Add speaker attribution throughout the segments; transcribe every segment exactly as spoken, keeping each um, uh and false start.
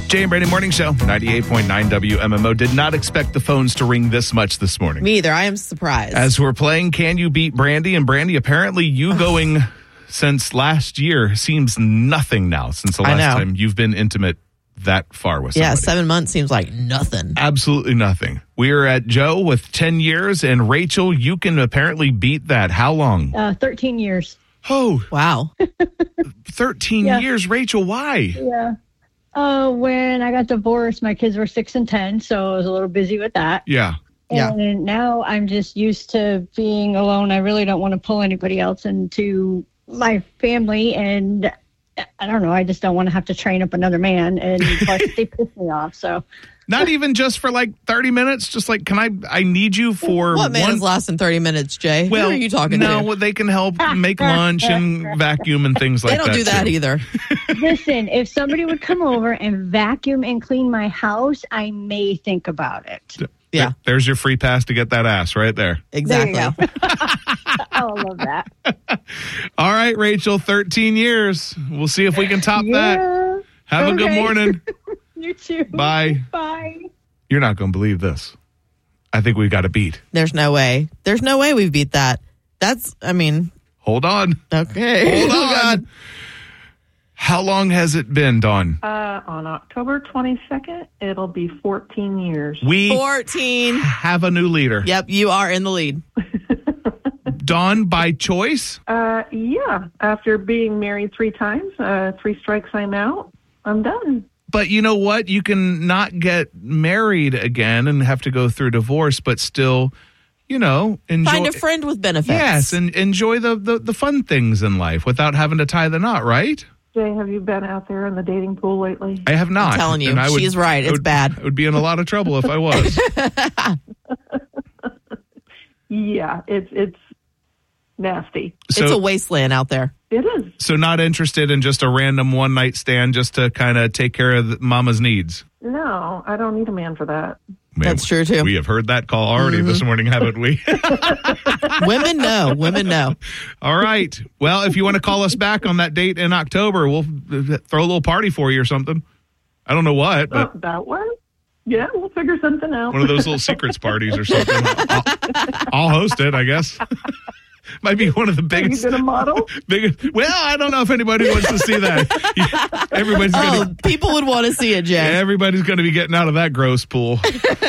Speaker 1: Jay and Brady Morning Show, ninety-eight point nine W M M O. Did not expect the phones to ring this much this morning.
Speaker 2: Me either. I am surprised.
Speaker 1: As we're playing Can You Beat Brandy? And Brandy, apparently you going since last year seems nothing now since the last time you've been intimate that far with somebody.
Speaker 2: Yeah, seven months seems like nothing.
Speaker 1: Absolutely nothing. We are at Joe with ten years, and Rachel, you can apparently beat that. How long?
Speaker 3: Uh, thirteen years.
Speaker 1: Oh.
Speaker 2: Wow.
Speaker 1: thirteen
Speaker 3: Yeah.
Speaker 1: years. Rachel, why?
Speaker 3: Yeah. Uh, when I got divorced, my kids were six and ten, so I was a little busy with that.
Speaker 1: Yeah.
Speaker 3: And
Speaker 2: Yeah.
Speaker 3: now I'm just used to being alone. I really don't want to pull anybody else into my family, and I don't know. I just don't want to have to train up another man, and plus they piss me off. So
Speaker 1: Not even just for like thirty minutes. Just like, can I? I need you for
Speaker 2: What man
Speaker 1: one.
Speaker 2: is lasting thirty minutes, Jay?
Speaker 1: Well,
Speaker 2: Who are you talking
Speaker 1: no,
Speaker 2: to?
Speaker 1: well, they can help make lunch and vacuum and things like
Speaker 2: They
Speaker 1: that.
Speaker 2: don't do that
Speaker 1: too.
Speaker 2: either.
Speaker 3: listen, if somebody would come over and vacuum and clean my house, I may think about it.
Speaker 2: Yeah.
Speaker 1: There's your free pass to get that ass right there.
Speaker 2: Exactly.
Speaker 3: There you go. I love that.
Speaker 1: All right, Rachel, thirteen years. We'll see if we can top that.
Speaker 3: Yeah.
Speaker 1: Have a good
Speaker 3: Okay.
Speaker 1: morning.
Speaker 3: You too.
Speaker 1: Bye.
Speaker 3: Bye.
Speaker 1: You're not going to believe this. I think we got a beat.
Speaker 2: There's no way. There's no way we beat that. That's, I mean,
Speaker 1: Hold on.
Speaker 2: okay.
Speaker 1: Hold
Speaker 2: Oh,
Speaker 1: on.
Speaker 2: God.
Speaker 1: How long has it been, Dawn?
Speaker 4: Uh, on October twenty-second, it'll be fourteen years.
Speaker 1: We
Speaker 2: fourteen.
Speaker 1: have a new leader.
Speaker 2: Yep, you are in the lead.
Speaker 1: Dawn, by choice?
Speaker 4: Uh, yeah, after being married three times, uh, three strikes, I'm out. I'm done.
Speaker 1: But you know what? You can not get married again and have to go through divorce, but still, you know, enjoy.
Speaker 2: Find a friend with benefits.
Speaker 1: Yes, and enjoy the, the, the fun things in life without having to tie the knot, right?
Speaker 4: Jay, have you been out there in the dating pool lately?
Speaker 1: I have not.
Speaker 2: I'm telling you,
Speaker 1: And I would-
Speaker 2: she's right.
Speaker 1: I
Speaker 2: It's
Speaker 1: would-
Speaker 2: bad.
Speaker 1: I would be in a lot of trouble if I was.
Speaker 4: Yeah, it's it's nasty.
Speaker 1: So,
Speaker 2: It's a wasteland out there.
Speaker 4: It is.
Speaker 1: so not interested in just a random one night stand just to kind of take care of the, mama's needs.
Speaker 4: No, I don't need a man for that.
Speaker 1: Man,
Speaker 2: That's true, too.
Speaker 1: We have heard that call already this morning, haven't we?
Speaker 2: Women know. Women know.
Speaker 1: All right. Well, if you want to call us back on that date in October, we'll uh, throw a little party for you or something. I don't know what, but
Speaker 4: Oh, that one? Yeah, we'll figure something out.
Speaker 1: one of those little secrets parties or something. I'll, I'll host it, I guess. Might be one of the
Speaker 4: Are you
Speaker 1: biggest.
Speaker 4: going to model?
Speaker 1: biggest well, I don't know if anybody wants to see that. Everybody's
Speaker 2: Oh,
Speaker 1: going to.
Speaker 2: people would want to see it, Jay.
Speaker 1: Everybody's going to be getting out of that gross pool.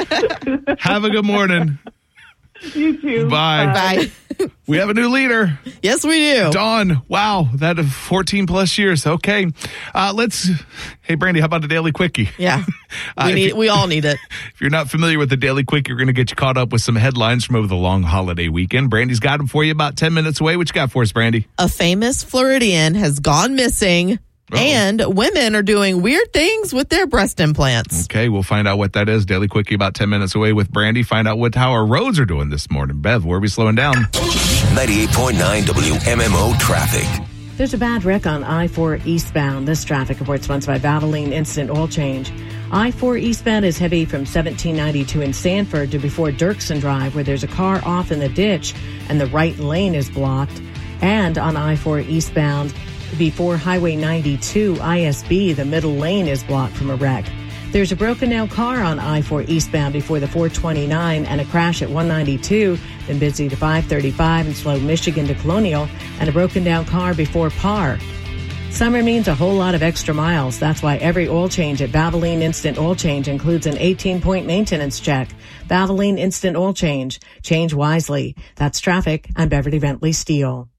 Speaker 1: Have a good morning.
Speaker 4: You too.
Speaker 1: Bye.
Speaker 2: Bye.
Speaker 1: We have a new leader.
Speaker 2: Yes, we do.
Speaker 1: Dawn, wow, that is fourteen plus years. Okay. Uh, let's, hey, Brandy, how about the Daily Quickie?
Speaker 2: Yeah.
Speaker 1: Uh,
Speaker 2: We
Speaker 1: if
Speaker 2: need.
Speaker 1: you-
Speaker 2: We all need it.
Speaker 1: If you're not familiar with the Daily Quickie, we're going to get you caught up with some headlines from over the long holiday weekend. Brandy's got them for you about ten minutes away. What you got for us, Brandy?
Speaker 2: A famous Floridian has gone missing,
Speaker 1: Uh-oh.
Speaker 2: and women are doing weird things with their breast implants.
Speaker 1: Okay, we'll find out what that is. Daily Quickie about ten minutes away with Brandy. Find out what how our roads are doing this morning. Bev, where are we slowing down?
Speaker 5: ninety-eight point nine W M M O traffic.
Speaker 6: There's a bad wreck on I four eastbound. This traffic report sponsored by Valvoline Instant Oil Change. I four eastbound is heavy from seventeen ninety-two in Sanford to before Dirksen Drive, where there's a car off in the ditch and the right lane is blocked. And on I four eastbound, before Highway ninety-two I S B, the middle lane is blocked from a wreck. There's a broken down car on I four eastbound before the four twenty-nine and a crash at one ninety-two, then busy to five thirty-five and slow Michigan to Colonial, and a broken down car before Parr. Summer means a whole lot of extra miles. That's why every oil change at Valvoline Instant Oil Change includes an eighteen-point maintenance check. Valvoline Instant Oil Change. Change wisely. That's traffic. I'm Beverly Bentley Steele.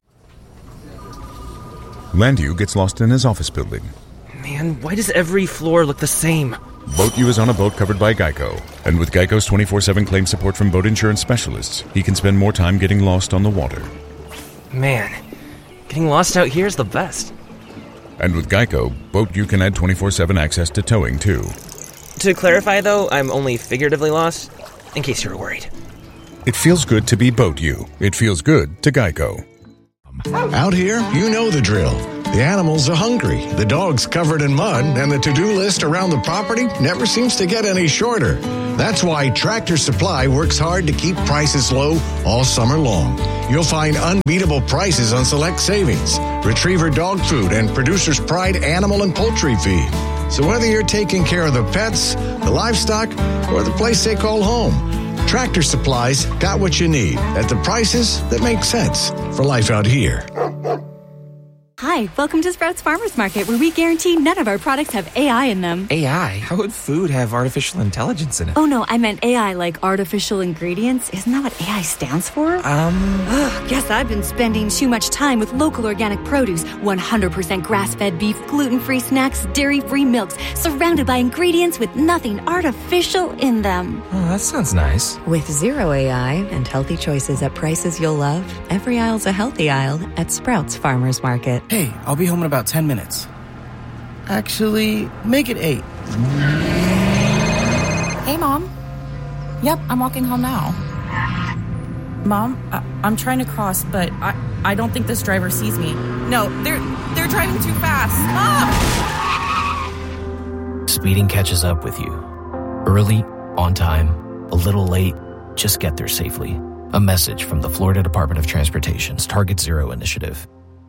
Speaker 7: Landu gets lost in his office building.
Speaker 8: Man, why does every floor look the same?
Speaker 7: BoatU is on a boat covered by Geico. And with Geico's twenty-four seven claim support from boat insurance specialists, he can spend more time getting lost on the water.
Speaker 8: Man, getting lost out here is the best.
Speaker 7: And with Geico, BoatU can add twenty-four seven access to towing, too.
Speaker 8: To clarify, though, I'm only figuratively lost, in case you were worried.
Speaker 7: It feels good to be BoatU. It feels good to Geico.
Speaker 9: Out here, you know the drill. The animals are hungry, the dog's covered in mud, and the to-do list around the property never seems to get any shorter. That's why Tractor Supply works hard to keep prices low all summer long. You'll find unbeatable prices on select savings, Retriever dog food, and Producer's Pride animal and poultry feed. So whether you're taking care of the pets, the livestock, or the place they call home, Tractor Supply's got what you need at the prices that make sense for life out here.
Speaker 10: Hi, welcome to Sprouts Farmers Market, where we guarantee none of our products have A I in them.
Speaker 11: A I? How would food have artificial intelligence in it?
Speaker 10: Oh, no, I meant A I like artificial ingredients. Isn't that what A I stands for?
Speaker 11: Um...
Speaker 10: Ugh, guess I've been spending too much time with local organic produce, one hundred percent grass-fed beef, gluten-free snacks, dairy-free milks, surrounded by ingredients with nothing artificial in them.
Speaker 11: Oh, that sounds nice.
Speaker 12: With zero A I and healthy choices at prices you'll love, every aisle's a healthy aisle at Sprouts Farmers Market.
Speaker 13: Hey, I'll be home in about ten minutes. Actually, make it eight.
Speaker 14: Hey, Mom. Yep, I'm walking home now. Mom, I- I'm trying to cross, but I-, I don't think this driver sees me. No, they're they're driving too fast. Ah!
Speaker 13: Speeding catches up with you. Early, on time, a little late, just get there safely. A message from the Florida Department of Transportation's Target Zero initiative.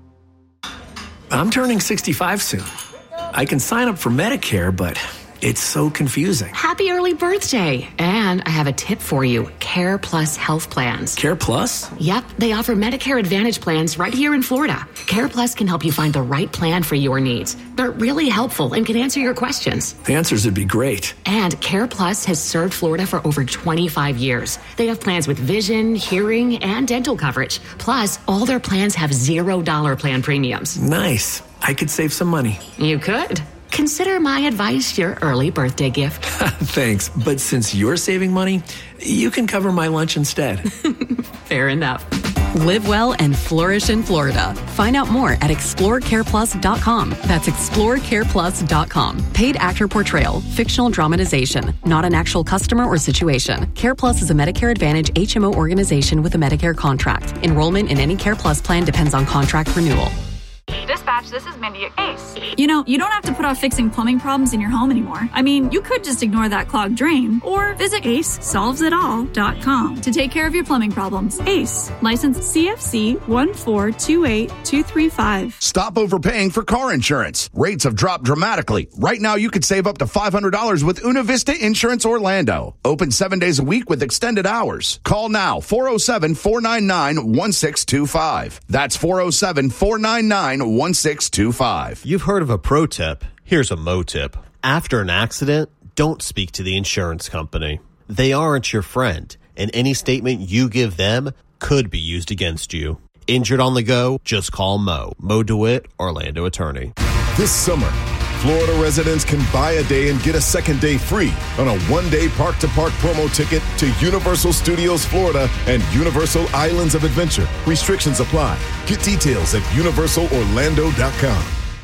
Speaker 15: I'm turning sixty-five soon. I can sign up for Medicare, but it's so confusing.
Speaker 16: Happy early birthday. And I have a tip for you. Care Plus health plans.
Speaker 15: Care Plus?
Speaker 16: Yep, they offer Medicare Advantage plans right here in Florida. Care Plus can help you find the right plan for your needs. They're really helpful and can answer your questions.
Speaker 15: The answers would be great.
Speaker 16: And Care Plus has served Florida for over twenty-five years. They have plans with vision, hearing, and dental coverage. Plus, all their plans have zero dollar plan premiums.
Speaker 15: Nice. I could save some money.
Speaker 16: You could. Consider my advice your early birthday gift.
Speaker 15: Thanks, but since you're saving money, you can cover my lunch instead.
Speaker 16: Fair enough.
Speaker 17: Live well and flourish in Florida. Find out more at explore care plus dot com. That's explore care plus dot com. Paid actor portrayal, fictional dramatization, not an actual customer or situation. Care Plus is a Medicare Advantage H M O organization with a Medicare contract. Enrollment in any Care Plus plan depends on contract renewal.
Speaker 18: Dispatch, this is Mindy at Ace. You know, you don't have to put off fixing plumbing problems in your home anymore. I mean, you could just ignore that clogged drain or visit ace solves it all dot com to take care of your plumbing problems. Ace, licensed C F C one four two eight two three five.
Speaker 19: Stop overpaying for car insurance. Rates have dropped dramatically. Right now, you could save up to five hundred dollars with Una Vista Insurance Orlando. Open seven days a week with extended hours. Call now, four oh seven, four nine nine, one six two five. That's four oh seven, four nine nine, one six two five.
Speaker 20: You've heard of a pro tip. Here's a mo tip. After an accident, don't speak to the insurance company. They aren't your friend, and any statement you give them could be used against you. Injured on the go? Just call Mo. Mo DeWitt, Orlando attorney.
Speaker 21: This summer, Florida residents can buy a day and get a second day free on a one-day park-to-park promo ticket to Universal Studios Florida and Universal Islands of Adventure. Restrictions apply. Get details at universal orlando dot com.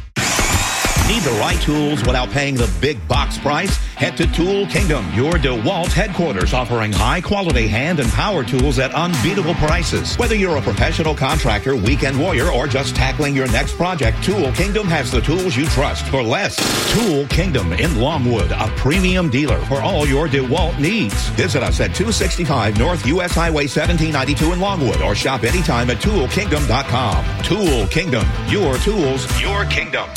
Speaker 22: Need the right tools without paying the big box price? Head to Tool Kingdom, your DeWalt headquarters, offering high-quality hand and power tools at unbeatable prices. Whether you're a professional contractor, weekend warrior, or just tackling your next project, Tool Kingdom has the tools you trust for less. Tool Kingdom in Longwood, a premium dealer for all your DeWalt needs. Visit us at two sixty-five North U S Highway seventeen ninety-two in Longwood, or shop anytime at tool kingdom dot com. Tool Kingdom, your tools, your kingdom.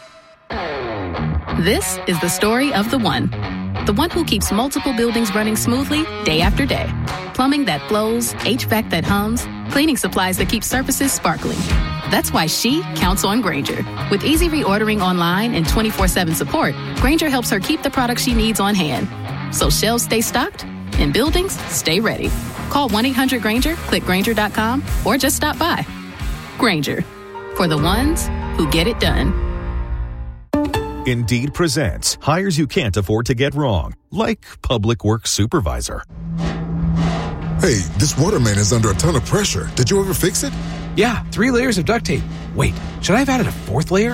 Speaker 23: This is the story of the one. The one who keeps multiple buildings running smoothly day after day. Plumbing that flows, H V A C that hums, cleaning supplies that keep surfaces sparkling. That's why she counts on Grainger. With easy reordering online and twenty-four seven support, Grainger helps her keep the products she needs on hand. So shelves stay stocked and buildings stay ready. Call one eight hundred Grainger, click Grainger dot com, or just stop by. Grainger, for the ones who get it done.
Speaker 24: Indeed presents hires you can't afford to get wrong, like public works supervisor.
Speaker 25: Hey, this waterman is under a ton of pressure. Did you ever fix it?
Speaker 11: Yeah, three layers of duct tape. Wait, should I have added a fourth layer?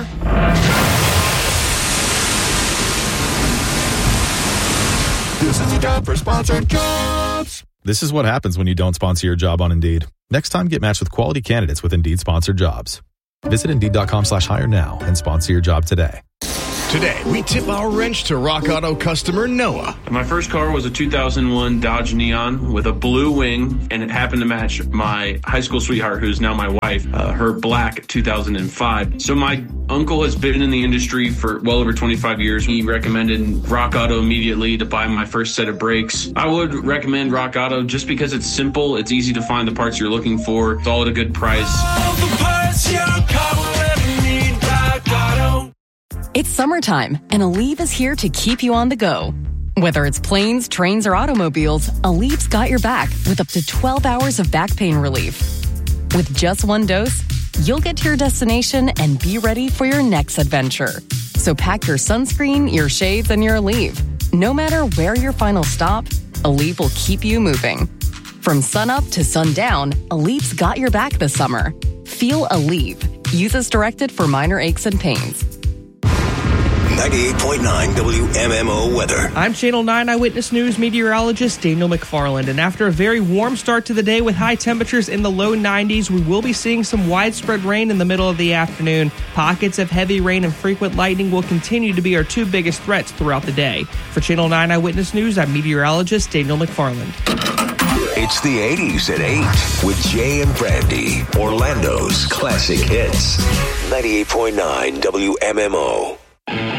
Speaker 24: This is a job for sponsored jobs. This is what happens when you don't sponsor your job on Indeed. Next time, get matched with quality candidates with Indeed sponsored jobs. Visit Indeed dot com slash hire now and sponsor your job today.
Speaker 1: Today, we tip our wrench to Rock Auto customer Noah.
Speaker 2: My first car was a two thousand one Dodge Neon with a blue wing, and it happened to match my high school sweetheart, who's now my wife, uh, her black two thousand five. So my uncle has been in the industry for well over twenty-five years. He recommended Rock Auto immediately to buy my first set of brakes. I would recommend Rock Auto just because it's simple, it's easy to find the parts you're looking for, it's all at a good price.
Speaker 3: All the parts your car will ever need, Rock Auto.
Speaker 17: It's summertime, and Aleve is here to keep you on the go. Whether it's planes, trains, or automobiles, Aleve's got your back with up to twelve hours of back pain relief. With just one dose, you'll get to your destination and be ready for your next adventure. So pack your sunscreen, your shades, and your Aleve. No matter where your final stop, Aleve will keep you moving. From sunup to sundown, Aleve's got your back this summer. Feel Aleve. Use as directed for minor aches and pains.
Speaker 4: ninety-eight point nine W M M O weather.
Speaker 5: I'm Channel nine Eyewitness News meteorologist Daniel McFarland, and after a very warm start to the day with high temperatures in the low nineties, we will be seeing some widespread rain in the middle of the afternoon. Pockets of heavy rain and frequent lightning will continue to be our two biggest threats throughout the day. For Channel nine Eyewitness News, I'm meteorologist Daniel McFarland.
Speaker 4: It's the eighties at eight with Jay and Brandy, Orlando's classic hits. ninety-eight point nine W M M O.